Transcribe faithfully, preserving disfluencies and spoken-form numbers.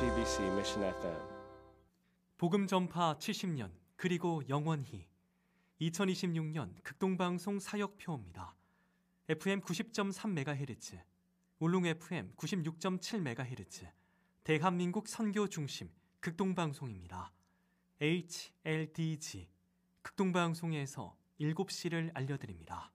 씨비씨 Mission 에프엠. 복음 전파 칠십 년 그리고 영원히 이천이십육 년 극동방송 사역표입니다. 에프엠 구십 점 삼 메가헤르츠, 울릉 에프엠 구십육 점 칠 메가헤르츠, 대한민국 선교 중심 극동방송입니다. 에이치엘디지 극동방송에서 일곱 시를 알려드립니다.